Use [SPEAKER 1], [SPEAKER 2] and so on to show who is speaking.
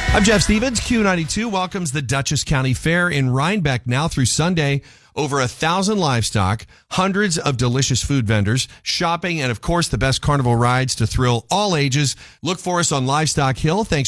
[SPEAKER 1] I'm Jeff Stevens. Q92 welcomes the Dutchess County Fair in Rhinebeck now through Sunday. Over 1,000 livestock, hundreds of delicious food vendors, shopping, and of course the best carnival rides to thrill all ages. Look for us on Livestock Hill. Thanks